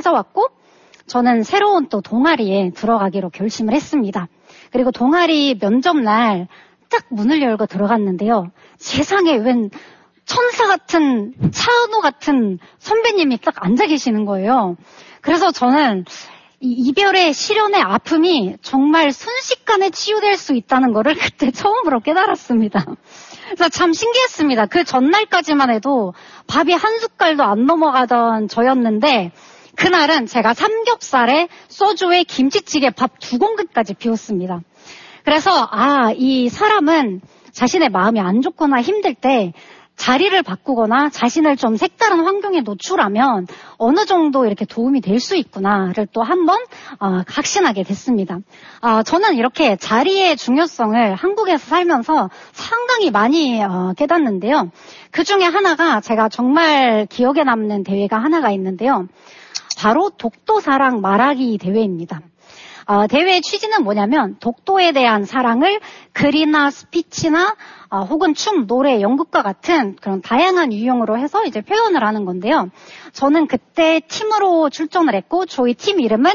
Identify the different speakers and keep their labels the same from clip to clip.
Speaker 1: 찾아왔고 저는 새로운 또 동아리에 들어가기로 결심을 했습니다. 그리고 동아리 면접날 딱 문을 열고 들어갔는데요. 세상에 웬 천사 같은 차은우 같은 선배님이 딱 앉아 계시는 거예요. 그래서 저는 이 이별의 시련의 아픔이 정말 순식간에 치유될 수 있다는 거를 그때 처음으로 깨달았습니다. 그래서 참 신기했습니다. 그 전날까지만 해도 밥이 한 숟갈도 안 넘어가던 저였는데 그날은 제가 삼겹살에 소주에 김치찌개 밥 2공기까지 비웠습니다. 그래서 이 사람은 자신의 마음이 안 좋거나 힘들 때 자리를 바꾸거나 자신을 좀 색다른 환경에 노출하면 어느 정도 이렇게 도움이 될 수 있구나를 또 한번 확신하게 됐습니다. 저는 이렇게 자리의 중요성을 한국에서 살면서 상당히 많이 깨닫는데요. 그 중에 하나가 제가 정말 기억에 남는 대회가 하나가 있는데요. 바로 독도사랑 말하기 대회입니다. 대회의 취지는 뭐냐면 독도에 대한 사랑을 글이나 스피치나 혹은 춤, 노래, 연극과 같은 그런 다양한 유형으로 해서 이제 표현을 하는 건데요. 저는 그때 팀으로 출전을 했고 저희 팀 이름은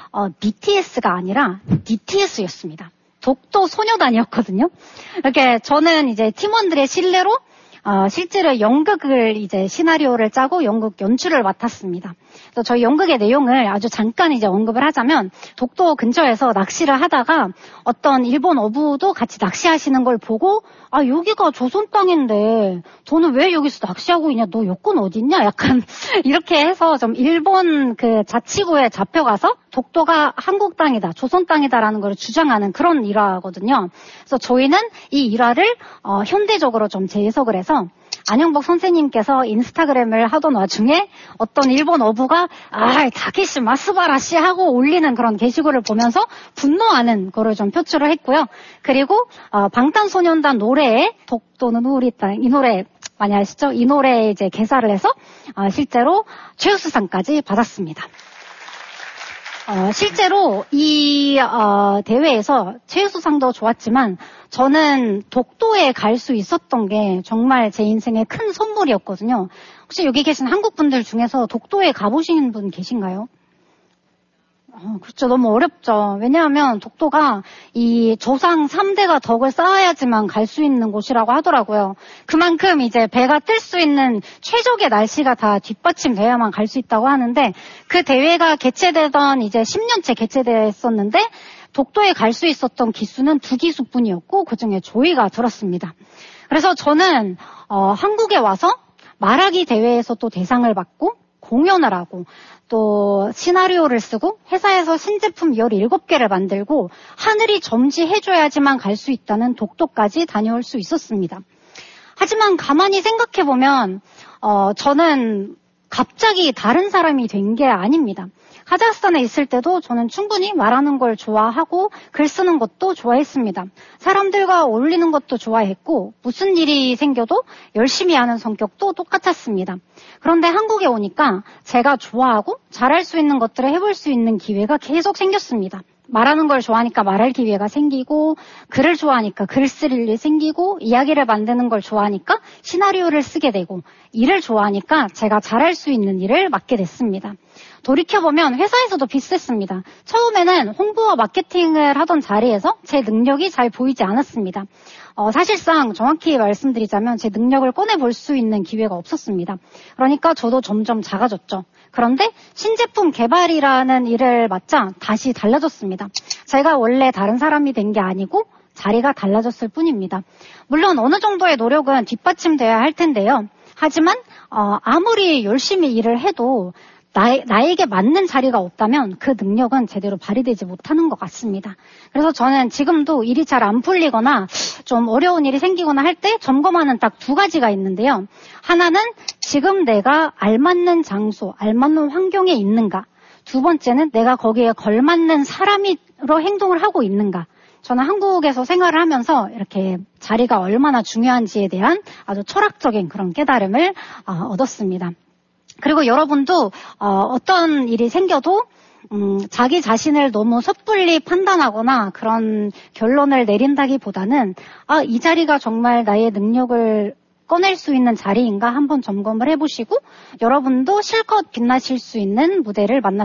Speaker 1: BTS가 아니라 DTS였습니다. 독도 소녀단이었거든요. 이렇게 저는 이제 팀원들의 신뢰로 실제로 연극을 이제 시나리오를 짜고 연극 연출을 맡았습니다. 그래서 저희 연극의 내용을 아주 잠깐 이제 언급을 하자면 독도 근처에서 낚시를 하다가 어떤 일본 어부도 같이 낚시하시는 걸 보고 여기가 조선 땅인데 너는 왜 여기서 낚시하고 있냐? 너 여권 어딨냐? 약간 이렇게 해서 좀 일본 그 자치구에 잡혀가서 독도가 한국 땅이다, 조선 땅이다라는 걸 주장하는 그런 일화거든요. 그래서 저희는 이 일화를 현대적으로 좀 재해석을 해서 안영복 선생님께서 인스타그램을 하던 와중에 어떤 일본 어부가 다케시 마스바라시 하고 올리는 그런 게시글을 보면서 분노하는 거를 좀 표출을 했고요. 그리고 방탄소년단 노래에 독도는 우리 땅, 이 노래 많이 아시죠? 이 노래에 이제 개사를 해서 실제로 최우수상까지 받았습니다. 실제로 이 대회에서 최우수상도 좋았지만 저는 독도에 갈 수 있었던 게 정말 제 인생의 큰 선물이었거든요. 혹시 여기 계신 한국 분들 중에서 독도에 가보신 분 계신가요? 그렇죠. 너무 어렵죠. 왜냐하면 독도가 이 조상 3대가 덕을 쌓아야지만 갈 수 있는 곳이라고 하더라고요. 그만큼 이제 배가 뜰 수 있는 최적의 날씨가 다 뒷받침돼야만 갈 수 있다고 하는데 그 대회가 개최되던 이제 10년째 개최됐었는데 독도에 갈 수 있었던 기수는 2기수뿐이었고 그중에 저희가 들었습니다. 그래서 저는 한국에 와서 말하기 대회에서 또 대상을 받고 공연을 하고 또 시나리오를 쓰고 회사에서 신제품 17개를 만들고 하늘이 점지해줘야지만 갈 수 있다는 독도까지 다녀올 수 있었습니다. 하지만 가만히 생각해보면 저는 갑자기 다른 사람이 된 게 아닙니다. 카자흐스탄에 있을 때도 저는 충분히 말하는 걸 좋아하고 글 쓰는 것도 좋아했습니다. 사람들과 어울리는 것도 좋아했고 무슨 일이 생겨도 열심히 하는 성격도 똑같았습니다. 그런데 한국에 오니까 제가 좋아하고 잘할 수 있는 것들을 해볼 수 있는 기회가 계속 생겼습니다. 말하는 걸 좋아하니까 말할 기회가 생기고 글을 좋아하니까 글 쓸 일이 생기고 이야기를 만드는 걸 좋아하니까 시나리오를 쓰게 되고 일을 좋아하니까 제가 잘할 수 있는 일을 맡게 됐습니다. 돌이켜보면 회사에서도 비슷했습니다. 처음에는 홍보와 마케팅을 하던 자리에서 제 능력이 잘 보이지 않았습니다. 사실상 정확히 말씀드리자면 제 능력을 꺼내볼 수 있는 기회가 없었습니다. 그러니까 저도 점점 작아졌죠. 그런데 신제품 개발이라는 일을 맡자 다시 달라졌습니다. 제가 원래 다른 사람이 된 게 아니고 자리가 달라졌을 뿐입니다. 물론 어느 정도의 노력은 뒷받침돼야 할 텐데요. 하지만 아무리 열심히 일을 해도 나에게 맞는 자리가 없다면 그 능력은 제대로 발휘되지 못하는 것 같습니다. 그래서 저는 지금도 일이 잘 안 풀리거나 좀 어려운 일이 생기거나 할 때 점검하는 딱 2가지가 있는데요. 하나는 지금 내가 알맞는 장소, 알맞는 환경에 있는가. 2번째는 내가 거기에 걸맞는 사람으로 행동을 하고 있는가. 저는 한국에서 생활을 하면서 이렇게 자리가 얼마나 중요한지에 대한 아주 철학적인 그런 깨달음을 얻었습니다. 그리고 여러분도 어떤 일이 생겨도 자기 자신을 너무 섣불리 판단하거나 그런 결론을 내린다기보다는 이 자리가 정말 나의 능력을 꺼낼 수 있는 자리인가 한번 점검을 해보시고 여러분도 실컷 빛나실 수 있는 무대를 만나